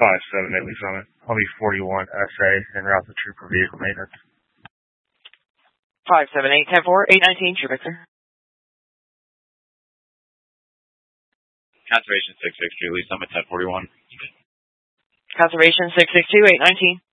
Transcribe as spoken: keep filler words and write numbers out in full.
five seven eight, Lee Summit. I'll be forty-one S A en route to Trooper Vehicle Maintenance. five seven eight, ten four, eight nineteen, True Victor. Conservation six six two, Lee Summit ten forty-one. Conservation six six two, eight nineteen.